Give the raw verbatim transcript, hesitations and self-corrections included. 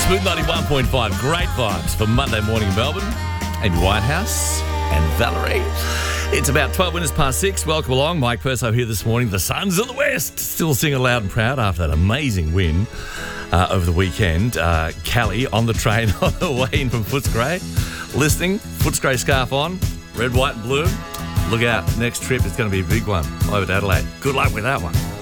Smooth ninety-one point five, great vibes for Monday morning in Melbourne. Amy Whitehouse and Valerie. It's about twelve minutes past six. Welcome along. Mike Perso here this morning. The Suns of the West still singing loud and proud after that amazing win uh, over the weekend. Uh, Callie on the train on the way in from Footscray. Listening, Footscray scarf on, red, white and blue. Look out, next trip is going to be a big one over to Adelaide. Good luck with that one.